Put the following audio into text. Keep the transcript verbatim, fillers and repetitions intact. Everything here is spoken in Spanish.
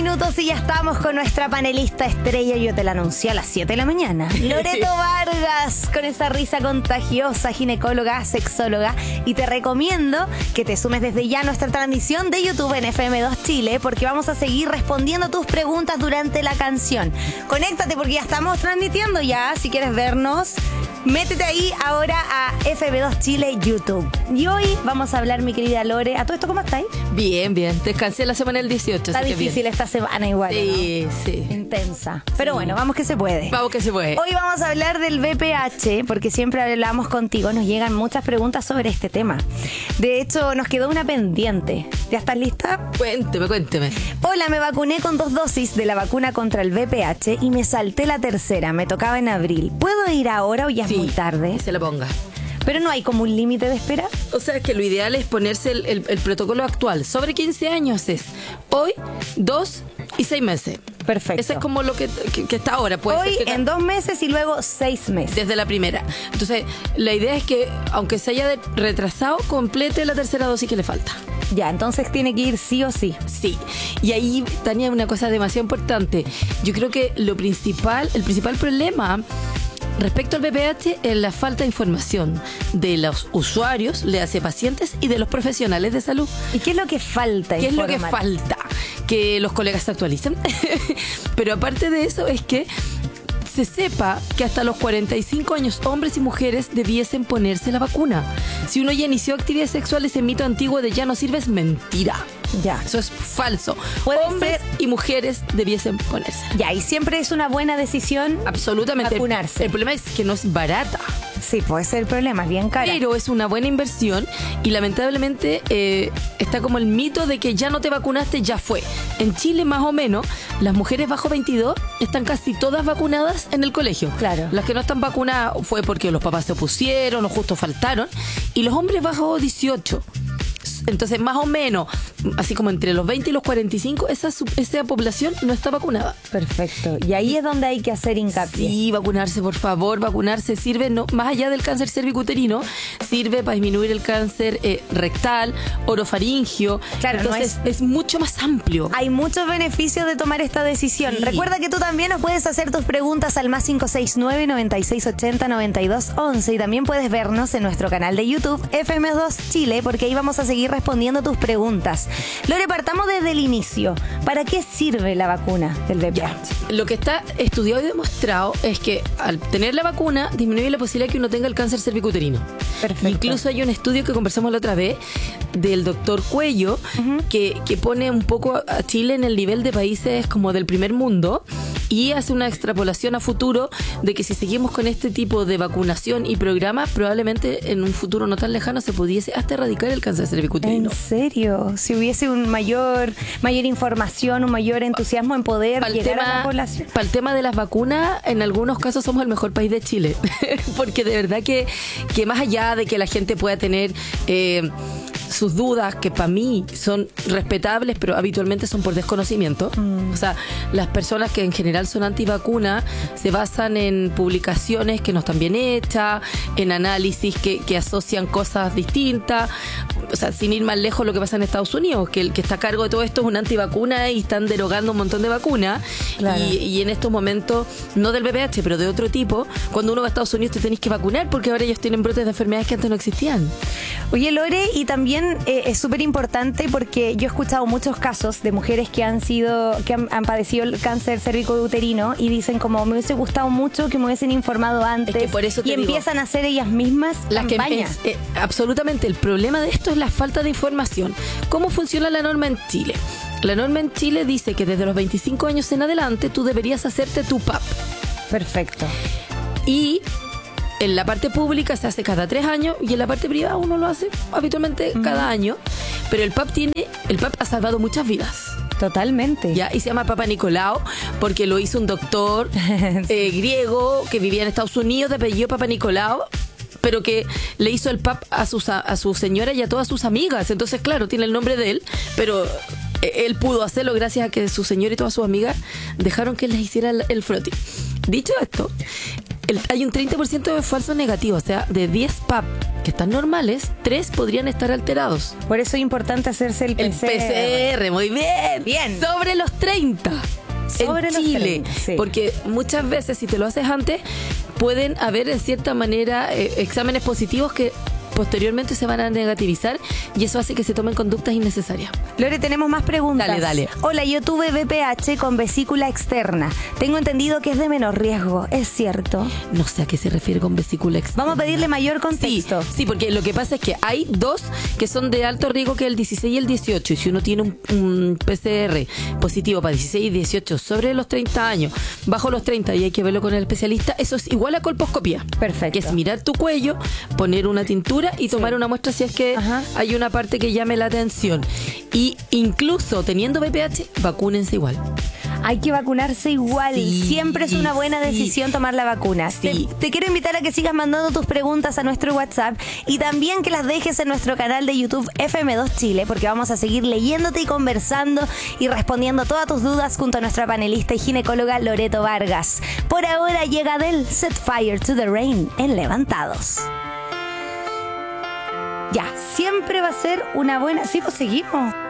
minutos y ya estamos con nuestra panelista estrella. Yo te la anuncié a las siete de la mañana. Loreto Vargas, con esa risa contagiosa, ginecóloga, sexóloga. Y te recomiendo que te sumes desde ya a nuestra transmisión de YouTube en F M dos Chile, porque vamos a seguir respondiendo tus preguntas durante la canción. Conéctate porque ya estamos transmitiendo ya. Si quieres vernos, métete ahí ahora a F M dos Chile YouTube. Y hoy vamos a hablar, mi querida Lore. ¿A todo esto cómo estáis? Bien, bien. Descansé la semana del dieciocho. Está difícil esta semana igual, Sí, ¿no? sí. Intensa. Pero Sí. bueno, vamos que se puede. Vamos que se puede. Hoy vamos a hablar del V P H, porque siempre hablamos contigo, nos llegan muchas preguntas sobre este tema. De hecho, nos quedó una pendiente. ¿Ya estás lista? Cuénteme, cuénteme. Hola, me vacuné con dos dosis de la vacuna contra el V P H y me salté la tercera, me tocaba en abril. ¿Puedo ir ahora o ya es Sí, muy tarde? que se la ponga. Pero no hay como un límite de espera. O sea, que lo ideal es ponerse el, el- el protocolo actual. Sobre quince años es hoy, dos y seis meses. Perfecto. Eso es como lo que, que- que está ahora. Puede Hoy ser que- en dos meses y luego seis meses. Desde la primera. Entonces, la idea es que, aunque se haya de- retrasado, complete la tercera dosis que le falta. Ya, entonces tiene que ir sí o sí. Sí, y ahí, Tania, una cosa demasiado importante. Yo creo que lo principal, el principal problema respecto al V P H es la falta de información de los usuarios, le hace pacientes y de los profesionales de salud. ¿Y qué es lo que falta? ¿Qué es lo que informar? falta? Que los colegas se actualicen. Pero aparte de eso es que se sepa que hasta los cuarenta y cinco años hombres y mujeres debiesen ponerse la vacuna. Si uno ya inició actividades sexuales, ese mito antiguo de ya no sirve es mentira. Ya. Eso es falso. Puede Hombres ser- y mujeres debiesen ponerse. Ya, y siempre es una buena decisión Absolutamente. vacunarse. El problema es que no es barata, Sí, puede ser el problema, es bien cara. pero es una buena inversión y lamentablemente eh, está como el mito de que ya no te vacunaste, ya fue. En Chile, más o menos, las mujeres bajo veintidós están casi todas vacunadas en el colegio. Claro. Las que no están vacunadas fue porque los papás se opusieron o justo faltaron. Y los hombres bajo dieciocho. Entonces, más o menos, así como entre los veinte y los cuarenta y cinco, esa, sub- esa población no está vacunada. Perfecto. Y ahí es donde hay que hacer hincapié. Sí, vacunarse, por favor, vacunarse sirve, no, más allá del cáncer cervicuterino, sirve para disminuir el cáncer eh, rectal, orofaringio. Claro, no entonces es... mucho más amplio. Hay muchos beneficios de tomar esta decisión. Sí. Recuerda que tú también nos puedes hacer tus preguntas al más cinco seis nueve, noventa y seis ochenta, noventa y dos once y también puedes vernos en nuestro canal de YouTube F M dos Chile, porque ahí vamos a seguir respondiendo tus preguntas. Lore, partamos desde el inicio. ¿Para qué sirve la vacuna del V P H? Lo que está estudiado y demostrado es que al tener la vacuna disminuye la posibilidad de que uno tenga el cáncer cervicuterino. Perfecto. Incluso hay un estudio que conversamos la otra vez del doctor Cuello que, que pone un poco a Chile en el nivel de países como del primer mundo y hace una extrapolación a futuro de que si seguimos con este tipo de vacunación y programas, probablemente en un futuro no tan lejano se pudiese hasta erradicar el cáncer cervicuterino. ¿En serio? Si hubiese un mayor, mayor información, un mayor entusiasmo en poder Para el, llegar a la tema, población. para el tema de las vacunas, en algunos casos somos el mejor país de Chile. Porque de verdad que, que más allá de que la gente pueda tener eh, sus dudas, que para mí son respetables, pero habitualmente son por desconocimiento. Mm. O sea, las personas que en general son antivacunas se basan en publicaciones que no están bien hechas, en análisis que, que asocian cosas distintas. O sea, sin ir más lejos, lo que pasa en Estados Unidos, que el que está a cargo de todo esto es una antivacuna y están derogando un montón de vacunas. Claro. Y, y en estos momentos, no del V P H, pero de otro tipo, cuando uno va a Estados Unidos te tenés que vacunar porque ahora ellos tienen brotes de enfermedades que antes no existían. Oye, Lore, y también eh, es súper importante porque yo he escuchado muchos casos de mujeres que han sido, que han, han padecido el cáncer cervicouterino y dicen como me hubiese gustado mucho que me hubiesen informado antes. Es que por eso te y digo, empiezan a hacer ellas mismas Las que campañas. es, eh, absolutamente, el problema de esto es la falta de información. ¿Cómo funciona la norma en Chile? La norma en Chile dice que desde los veinticinco años en adelante tú deberías hacerte tu P A P. Perfecto. Y en la parte pública se hace cada tres años y en la parte privada uno lo hace habitualmente uh-huh. cada año. Pero el P A P tiene, el P A P ha salvado muchas vidas. Totalmente. Ya, y se llama Papa Nicolau porque lo hizo un doctor sí. eh, griego que vivía en Estados Unidos de apellido Papa Nicolau, pero que le hizo el P A P a, sus, a, a su señora y a todas sus amigas. Entonces, claro, tiene el nombre de él, pero él pudo hacerlo gracias a que su señora y todas sus amigas dejaron que les hiciera el, el froti. Dicho esto, el, hay un treinta por ciento de falsos negativos, o sea, de diez P A P que están normales, tres podrían estar alterados. Por eso es importante hacerse el P C R. El P C R, muy bien. Bien. Sobre los treinta. Sobre en los Chile, treinta, sí. Porque muchas veces si te lo haces antes pueden haber en cierta manera eh, exámenes positivos que posteriormente se van a negativizar y eso hace que se tomen conductas innecesarias. Lore, tenemos más preguntas. Dale, dale. Hola, yo tuve B P H con vesícula externa. Tengo entendido que es de menor riesgo. ¿Es cierto? No sé a qué se refiere con vesícula externa. Vamos a pedirle mayor contexto. Sí, sí, porque lo que pasa es que hay dos que son de alto riesgo, que es el dieciséis y el dieciocho. Y si uno tiene un, un P C R positivo para dieciséis y dieciocho sobre los treinta años, bajo los treinta, y hay que verlo con el especialista, eso es igual a colposcopía. Perfecto. Que es mirar tu cuello, poner una tintura y tomar sí. una muestra si es que Ajá. hay una parte que llame la atención. Y incluso teniendo B P H, vacúnense igual. Hay que vacunarse igual. Sí, Siempre es una buena decisión sí. tomar la vacuna. Sí. Te, te quiero invitar a que sigas mandando tus preguntas a nuestro WhatsApp y también que las dejes en nuestro canal de YouTube F M dos Chile, porque vamos a seguir leyéndote y conversando y respondiendo todas tus dudas junto a nuestra panelista y ginecóloga Loreto Vargas. Por ahora llega Adele, Set Fire to the Rain en Levantados. Ya, siempre va a ser una buena... Sí, pues seguimos.